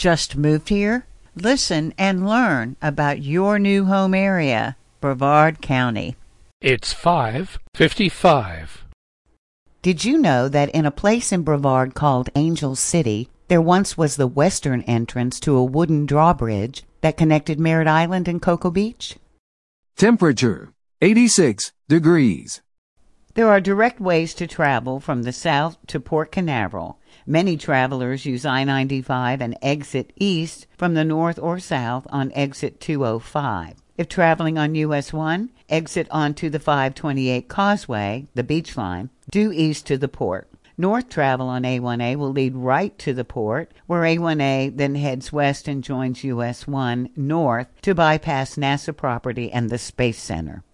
Just moved here? Listen and learn about your new home area, Brevard County. It's 5:55. Did you know that in a place in Brevard called Angel City, there once was the western entrance to a wooden drawbridge that connected Merritt Island and Cocoa Beach? Temperature, 86 degrees. There are direct ways to travel from the south to Port Canaveral. Many travelers use I-95 and exit east from the north or south on exit 205. If traveling on US 1, exit onto the 528 Causeway, the beach line, due east to the port. North travel on A1A will lead right to the port, where A1A then heads west and joins US 1 north to bypass NASA property and the Space Center.